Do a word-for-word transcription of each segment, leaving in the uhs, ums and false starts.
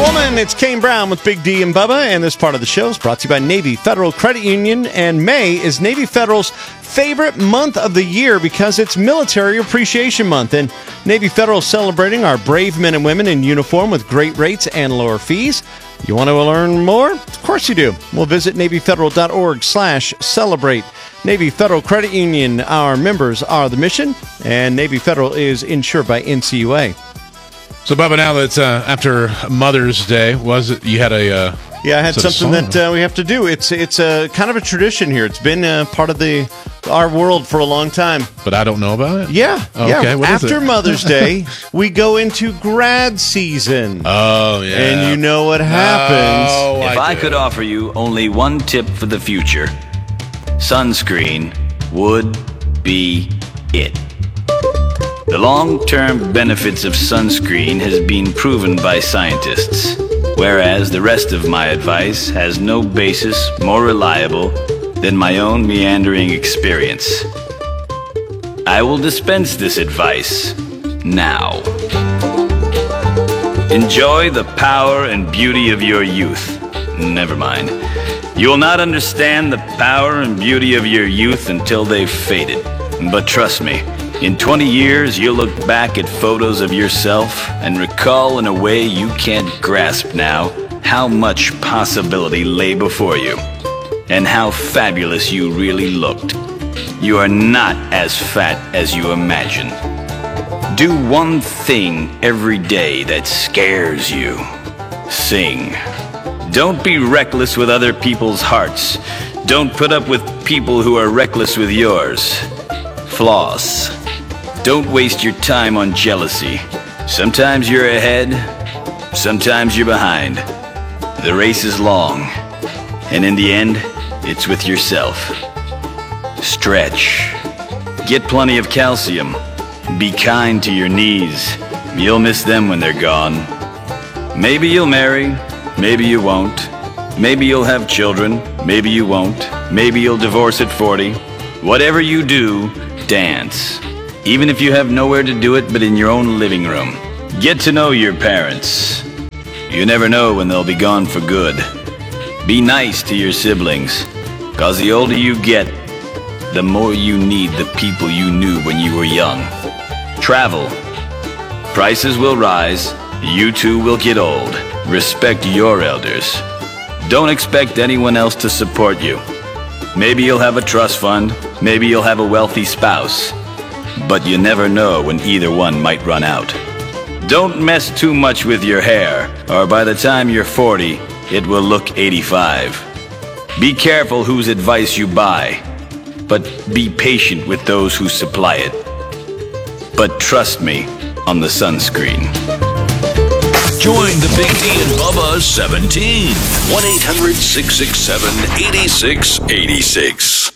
Woman, it's Kane Brown with Big D and Bubba, and this part of the show is brought to you by Navy Federal Credit Union, and May is Navy Federal's favorite month of the year because it's Military Appreciation Month, and Navy Federal is celebrating our brave men and women in uniform with great rates and lower fees. You want to learn more? Of course you do. We'll visit NavyFederal.org slash celebrate. Navy Federal Credit Union, our members are the mission, and Navy Federal is insured by N C U A. So, Bubba, now that uh, after Mother's Day, was it you had a uh, yeah, I had something that uh, we have to do. It's it's a kind of a tradition here. It's been uh, part of the our world for a long time. But I don't know about it. Yeah, oh, yeah. Okay. What After is it? Mother's Day, we go into grad season. Oh yeah, and you know what happens. Oh, if I, I could offer you only one tip for the future, sunscreen would be it. The long-term benefits of sunscreen has been proven by scientists, whereas the rest of my advice has no basis more reliable than my own meandering experience. I will dispense this advice now. Enjoy the power and beauty of your youth. Never mind. You will not understand the power and beauty of your youth until they've faded. But trust me, in twenty years, you'll look back at photos of yourself and recall in a way you can't grasp now how much possibility lay before you and how fabulous you really looked. You are not as fat as you imagine. Do one thing every day that scares you. Sing. Don't be reckless with other people's hearts. Don't put up with people who are reckless with yours. Floss. Don't waste your time on jealousy. Sometimes you're ahead, sometimes you're behind. The race is long, and in the end, it's with yourself. Stretch. Get plenty of calcium. Be kind to your knees. You'll miss them when they're gone. Maybe you'll marry, maybe you won't. Maybe you'll have children, maybe you won't. Maybe you'll divorce at forty. Whatever you do, dance. Even if you have nowhere to do it but in your own living room. Get to know your parents. You never know when they'll be gone for good. Be nice to your siblings, cause the older you get, the more you need the people you knew when you were young. Travel. Prices will rise. You too will get old. Respect your elders. Don't expect anyone else to support you. Maybe you'll have a trust fund. Maybe you'll have a wealthy spouse. But you never know when either one might run out. Don't mess too much with your hair, or by the time you're forty, it will look eighty-five. Be careful whose advice you buy, but be patient with those who supply it. But trust me on the sunscreen. Join the Big D and Bubba seventeen. one eight hundred six six seven eight six eight six.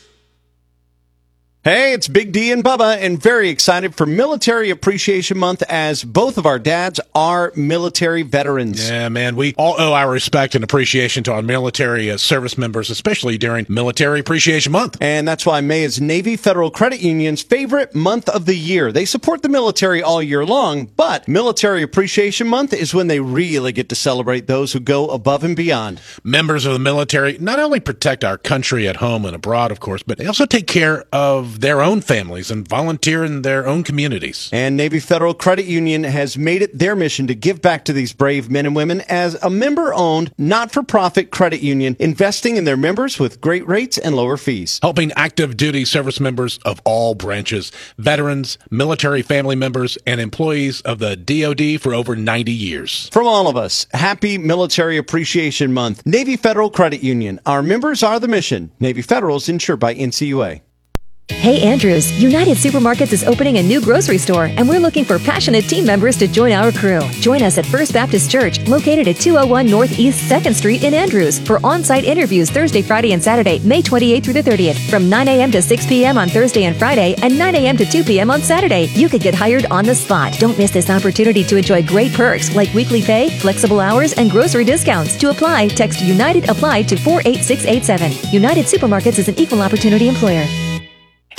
Hey, it's Big D and Bubba, and very excited for Military Appreciation Month as both of our dads are military veterans. Yeah, man, we all owe our respect and appreciation to our military uh, service members, especially during Military Appreciation Month. And that's why May is Navy Federal Credit Union's favorite month of the year. They support the military all year long, but Military Appreciation Month is when they really get to celebrate those who go above and beyond. Members of the military not only protect our country at home and abroad, of course, but they also take care of their own families and volunteer in their own communities. And Navy Federal Credit Union has made it their mission to give back to these brave men and women as a member-owned, not-for-profit credit union, investing in their members with great rates and lower fees. Helping active duty service members of all branches, veterans, military family members, and employees of the D O D for over ninety years. From all of us, happy Military Appreciation Month. Navy Federal Credit Union. Our members are the mission. Navy Federal is insured by N C U A. Hey Andrews, United Supermarkets is opening a new grocery store, and we're looking for passionate team members to join our crew. Join us at First Baptist Church, located at two oh one Northeast second Street in Andrews, for on-site interviews Thursday, Friday, and Saturday, May twenty-eighth through the thirtieth, from nine a.m. to six p.m. on Thursday and Friday, and nine a.m. to two p.m. on Saturday. You could get hired on the spot. Don't miss this opportunity to enjoy great perks like weekly pay, flexible hours, and grocery discounts. To apply, text United Apply to four eight six eight seven. United Supermarkets is an equal opportunity employer. Hey, it's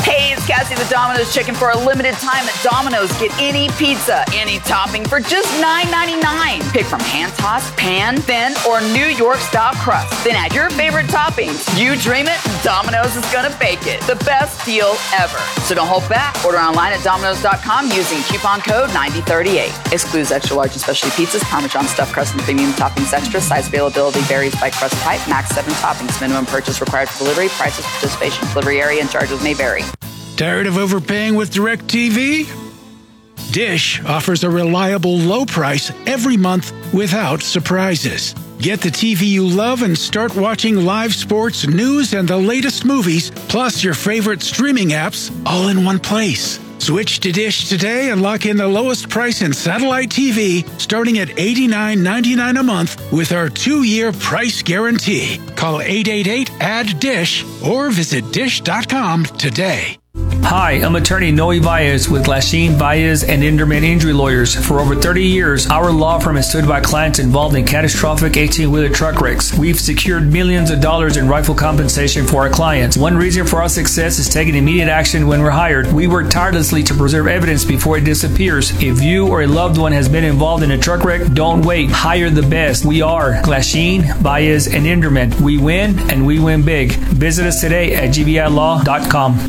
It's Cassie the Domino's Chicken. For a limited time at Domino's, get any pizza, any topping for just nine ninety-nine. Pick from hand-tossed, pan, thin, or New York-style crust. Then add your favorite toppings. You dream it, Domino's is gonna bake it. The best deal ever. So don't hold back. Order online at Domino's dot com using coupon code ninety thirty-eight. Excludes extra large and specialty pizzas, Parmesan stuffed crust, and premium toppings extra. Size availability varies by crust type. Max seven toppings. Minimum purchase required for delivery. Prices, participation, delivery area, and charges may vary. Tired of overpaying with DirecTV? Dish offers a reliable low price every month without surprises. Get the T V you love and start watching live sports, news, and the latest movies, plus your favorite streaming apps, all in one place. Switch to Dish today and lock in the lowest price in satellite T V, starting at eighty-nine ninety-nine a month with our two-year price guarantee. Call eight eight eight, A D D I S H or visit dish dot com today. Hi, I'm attorney Noe Baez with Glasheen, Baez, and Inderman Injury Lawyers. For over thirty years, our law firm has stood by clients involved in catastrophic eighteen-wheeler truck wrecks. We've secured millions of dollars in rightful compensation for our clients. One reason for our success is taking immediate action when we're hired. We work tirelessly to preserve evidence before it disappears. If you or a loved one has been involved in a truck wreck, don't wait. Hire the best. We are Glasheen, Baez, and Inderman. We win, and we win big. Visit us today at G B I law dot com.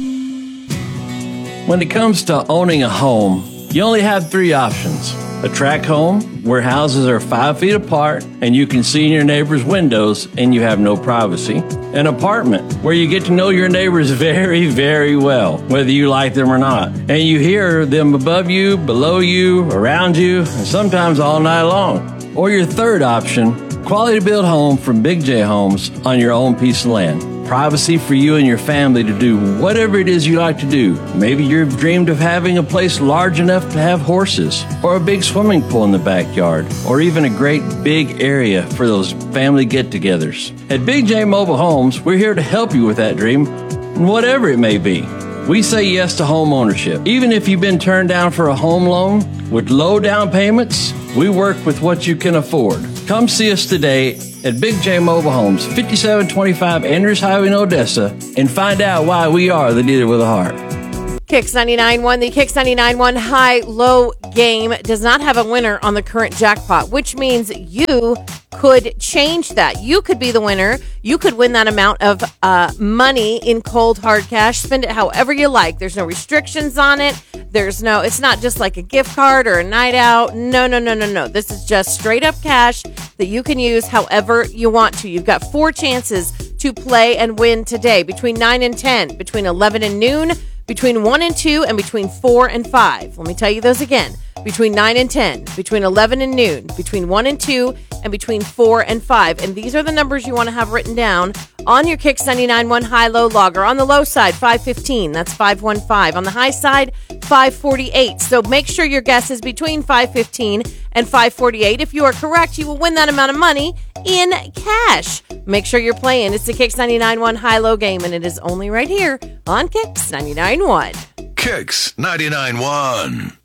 When it comes to owning a home, you only have three options. A tract home, where houses are five feet apart and you can see in your neighbor's windows and you have no privacy. An apartment, where you get to know your neighbors very, very well, whether you like them or not. And you hear them above you, below you, around you, and sometimes all night long. Or your third option, quality built home from Big J Homes on your own piece of land. Privacy for you and your family to do whatever it is you like to do. Maybe you've dreamed of having a place large enough to have horses, or a big swimming pool in the backyard, or even a great big area for those family get-togethers. At Big J Mobile Homes, we're here to help you with that dream, whatever it may be. We say yes to home ownership. Even if you've been turned down for a home loan with low down payments, we work with what you can afford. Come see us today at Big J Mobile Homes, fifty-seven twenty-five Andrews Highway in Odessa, and find out why we are the dealer with a heart. Kicks ninety-nine point one, the Kicks ninety-nine point one high-low game does not have a winner on the current jackpot, which means you could change that. You could be the winner. You could win that amount of uh, money in cold, hard cash. Spend it however you like. There's no restrictions on it. There's no, it's not just like a gift card or a night out. No, no, no, no, no. This is just straight up cash that you can use however you want to. You've got four chances to play and win today, between nine and ten, between eleven and noon, between one and two, and between four and five. Let me tell you those again. Between nine and ten, between eleven and noon, between one and two, and between four and five. And these are the numbers you want to have written down on your Kicks ninety-nine point one high-low logger. On the low side, five fifteen. That's five one five. On the high side, five forty-eight. So make sure your guess is between five fifteen and five forty-eight. If you are correct, you will win that amount of money in cash. Make sure you're playing. It's the Kicks ninety-nine point one high-low game, and it is only right here on Kicks ninety-nine point one. Kicks ninety-nine point one.